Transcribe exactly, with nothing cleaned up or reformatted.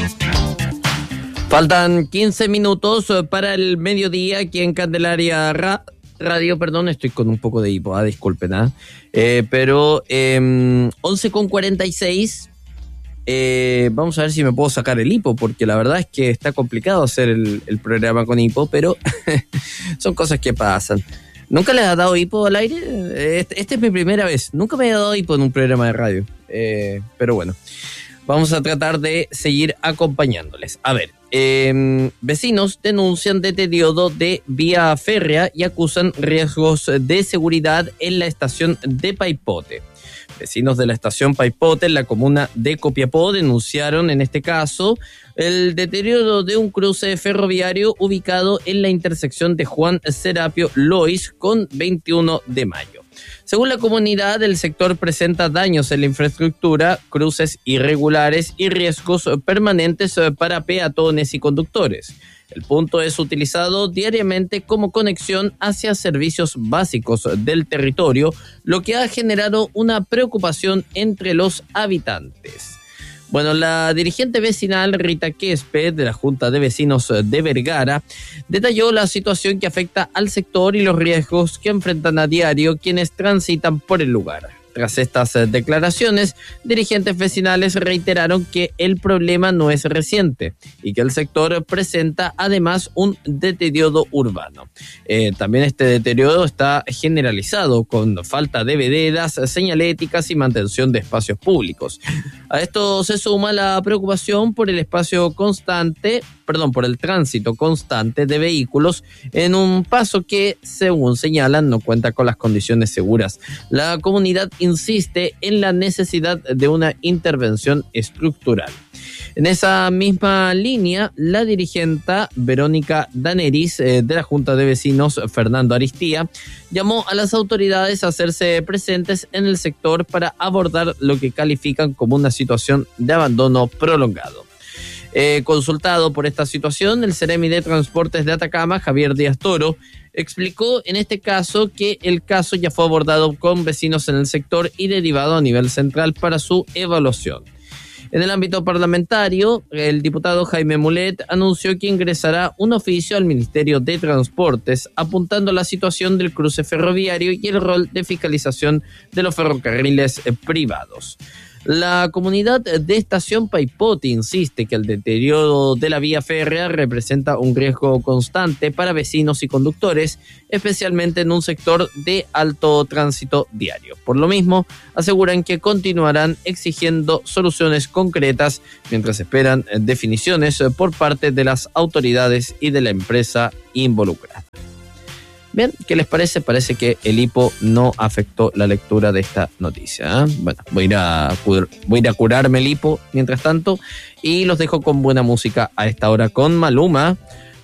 Faltan quince minutos para el mediodía aquí en Candelaria Ra- Radio, perdón, estoy con un poco de hipo, ah, disculpen, ¿ah? Eh, pero eh, once con cuarenta y seis, eh, vamos a ver si me puedo sacar el hipo, porque la verdad es que está complicado hacer el, el programa con hipo, pero son cosas que pasan. ¿Nunca les ha dado hipo al aire? Esta este es mi primera vez, nunca me he dado hipo en un programa de radio, eh, pero bueno. Vamos a tratar de seguir acompañándoles. A ver, eh, vecinos denuncian deterioro de vía férrea y acusan riesgos de seguridad en la estación de Paipote. Vecinos de la estación Paipote en la comuna de Copiapó denunciaron en este caso el deterioro de un cruce ferroviario ubicado en la intersección de Juan Serapio Lois con veintiuno de mayo. Según la comunidad, el sector presenta daños en la infraestructura, cruces irregulares y riesgos permanentes para peatones y conductores. El punto es utilizado diariamente como conexión hacia servicios básicos del territorio, lo que ha generado una preocupación entre los habitantes. Bueno, la dirigente vecinal Rita Quispe, de la Junta de Vecinos de Vergara, detalló la situación que afecta al sector y los riesgos que enfrentan a diario quienes transitan por el lugar. Tras estas declaraciones, dirigentes vecinales reiteraron que el problema no es reciente y que el sector presenta además un deterioro urbano. Eh, también este deterioro está generalizado con falta de veredas, señaléticas y mantención de espacios públicos. A esto se suma la preocupación por el espacio constante, perdón, por el tránsito constante de vehículos en un paso que, según señalan, no cuenta con las condiciones seguras. La comunidad insiste en la necesidad de una intervención estructural. En esa misma línea, la dirigenta Verónica Daneris, eh, de la Junta de Vecinos Fernando Aristía, llamó a las autoridades a hacerse presentes en el sector para abordar lo que califican como una situación de abandono prolongado. Eh, consultado por esta situación, el Seremi de Transportes de Atacama, Javier Díaz Toro, explicó en este caso que el caso ya fue abordado con vecinos en el sector y derivado a nivel central para su evaluación. En el ámbito parlamentario, el diputado Jaime Mulet anunció que ingresará un oficio al Ministerio de Transportes apuntando a la situación del cruce ferroviario y el rol de fiscalización de los ferrocarriles privados. La comunidad de Estación Paipote insiste que el deterioro de la vía férrea representa un riesgo constante para vecinos y conductores, especialmente en un sector de alto tránsito diario. Por lo mismo, aseguran que continuarán exigiendo soluciones concretas mientras esperan definiciones por parte de las autoridades y de la empresa involucrada. Bien, ¿qué les parece? Parece que el hipo no afectó la lectura de esta noticia, ¿eh? Bueno, voy a, ir a cur- voy a ir a curarme el hipo mientras tanto y los dejo con buena música a esta hora con Maluma.